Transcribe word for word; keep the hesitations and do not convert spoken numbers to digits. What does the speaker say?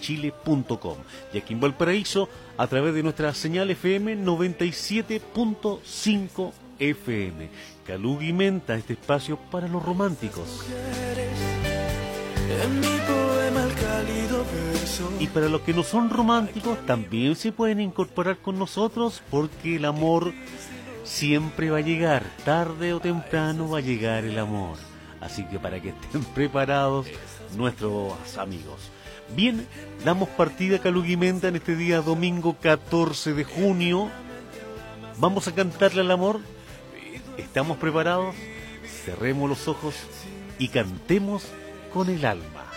chile punto com. Y aquí en Valparaíso, a través de nuestra señal F M noventa y siete punto cinco F M. Calugui Menta, este espacio para los románticos. En mi poema el cálido verso. Y para los que no son románticos, también se pueden incorporar con nosotros, porque el amor siempre va a llegar, tarde o temprano va a llegar el amor. Así que para que estén preparados nuestros amigos. Bien, damos partida a Calugui Menta en este día domingo catorce de junio. Vamos a cantarle al amor. ¿Estamos preparados? Cerremos los ojos y cantemos con el alma.